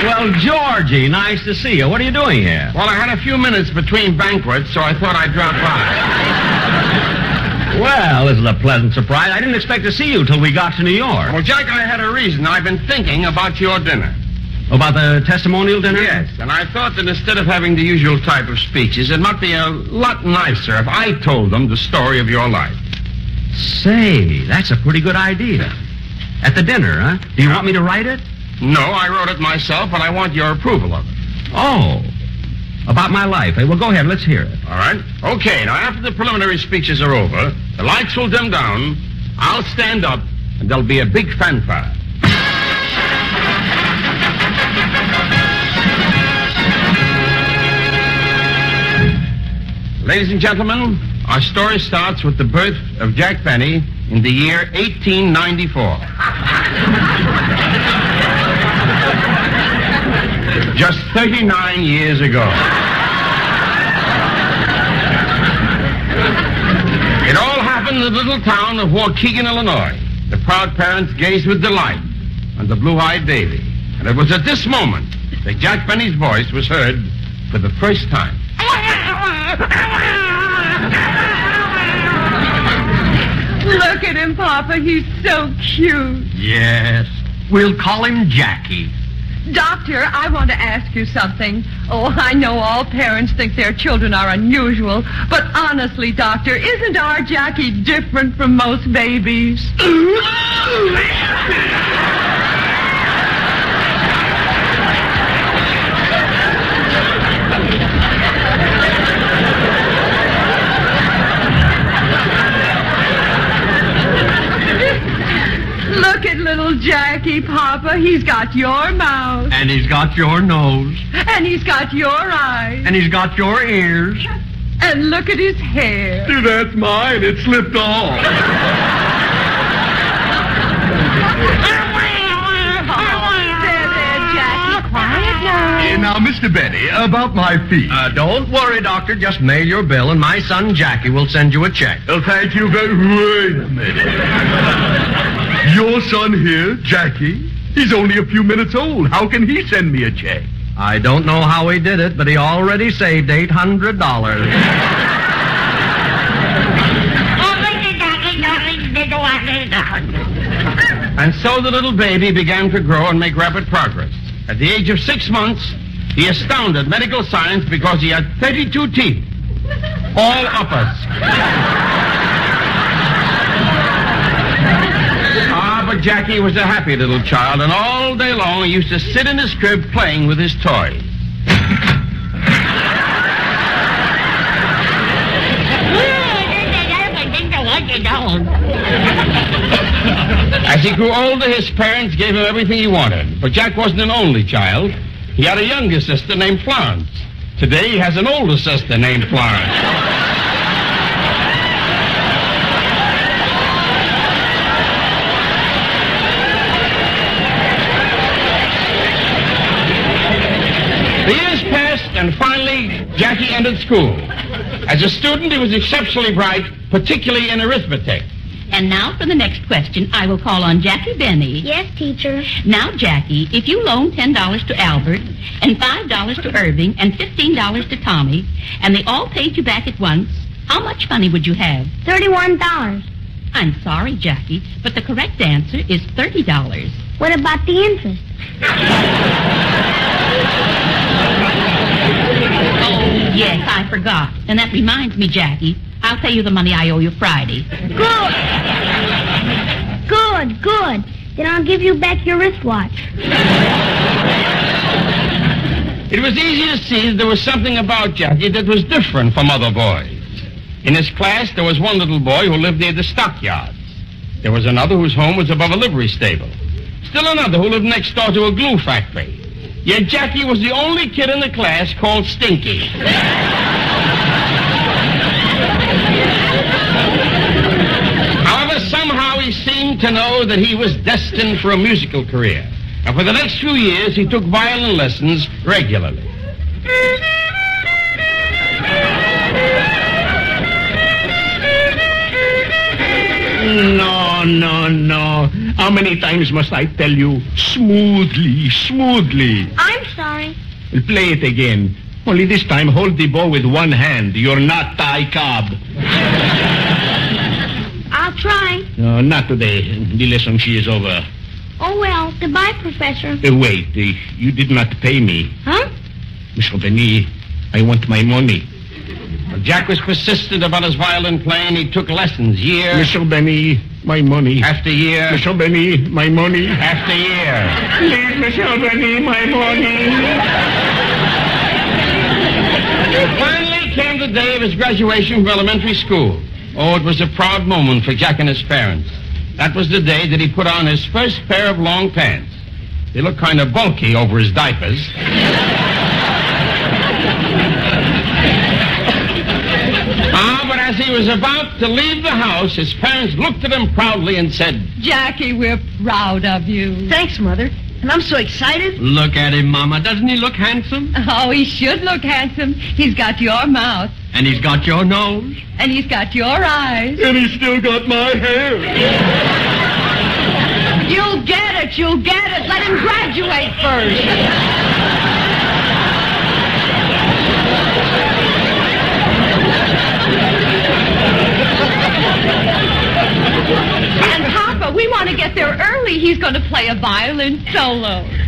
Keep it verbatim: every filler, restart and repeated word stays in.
Well, Georgie, nice to see you. What are you doing here? Well, I had a few minutes between banquets, so I thought I'd drop by. Well, this is a pleasant surprise. I didn't expect to see you till we got to New York. Well, Jack, I had a reason. I've been thinking about your dinner. About the testimonial dinner? Yes, and I thought that instead of having the usual type of speeches, it might be a lot nicer if I told them the story of your life. Say, that's a pretty good idea. At the dinner, huh? Do you want me to write it? No, I wrote it myself, but I want your approval of it. Oh, about my life. Hey, well, go ahead. Let's hear it. All right. Okay, now after the preliminary speeches are over, the lights will dim down, I'll stand up, and there'll be a big fanfare. Ladies and gentlemen, our story starts with the birth of Jack Benny in the year eighteen ninety-four. Just thirty-nine years ago. It all happened in the little town of Waukegan, Illinois. The proud parents gazed with delight on the blue-eyed baby. And it was at this moment that Jack Benny's voice was heard for the first time. Look at him, Papa. He's so cute. Yes. We'll call him Jackie. Doctor, I want to ask you something. Oh, I know all parents think their children are unusual, but honestly, Doctor, isn't our Jackie different from most babies? Look at little Jackie, Papa. He's got your mouth. And he's got your nose. And he's got your eyes. And he's got your ears. And look at his hair. See, that's mine. It slipped off. Oh, there, there, Jackie. Quiet now. Hey, now, Mister Benny, about my fee. Uh, don't worry, Doctor. Just mail your bill, and my son Jackie will send you a check. Oh, thank you very Wait a minute. Your son here, Jackie? He's only a few minutes old. How can he send me a check? I don't know how he did it, but he already saved eight hundred dollars. And so the little baby began to grow and make rapid progress. At the age of six months, he astounded medical science because he had thirty-two teeth. All uppers. Ah, but Jackie was a happy little child, and all day long he used to sit in his crib playing with his toys. As he grew older, his parents gave him everything he wanted. But Jack wasn't an only child. He had a younger sister named Florence. Today he has an older sister named Florence. The years passed, and finally, Jackie entered school. As a student, he was exceptionally bright, particularly in arithmetic. And now for the next question, I will call on Jackie Benny. Yes, teacher. Now, Jackie, if you loan ten dollars to Albert, and five dollars to Irving, and fifteen dollars to Tommy, and they all paid you back at once, how much money would you have? Thirty-one dollars. I'm sorry, Jackie, but the correct answer is thirty dollars. What about the interest? Oh, yes, I forgot. And that reminds me, Jackie, I'll pay you the money I owe you Friday. Good. Good, good. Then I'll give you back your wristwatch. It was easy to see that there was something about Jackie that was different from other boys. In his class, there was one little boy who lived near the stockyards. There was another whose home was above a livery stable. Still another who lived next door to a glue factory. Yet Jackie was the only kid in the class called Stinky. However, somehow he seemed to know that he was destined for a musical career. And for the next few years, he took violin lessons regularly. No, no, no. How many times must I tell you? Smoothly, smoothly. I'm sorry. Well, play it again. Only this time, hold the ball with one hand. You're not Ty Cobb. I'll try. No, not today. The lesson she is over. Oh, well. Goodbye, Professor. Uh, wait, uh, you did not pay me. Huh? Mister Benny, I want my money. Well, Jack was persistent about his violin playing. He took lessons year Mister Benny, my money. after year Mister Benny, my money. after year. Please, Mister Benny, my money. Finally came the day of his graduation from elementary school. Oh, it was a proud moment for Jack and his parents. That was the day that he put on his first pair of long pants. They looked kind of bulky over his diapers. Ah, but as he was about to leave the house, his parents looked at him proudly and said, Jackie, we're proud of you. Thanks, Mother. And I'm so excited. Look at him, Mama. Doesn't he look handsome? Oh, he should look handsome. He's got your mouth, And he's got your nose. and he's got your eyes. And he's still got my hair. You'll get it, you'll get it. Let him graduate first. And Papa, we want to get there early. He's going to play a violin solo.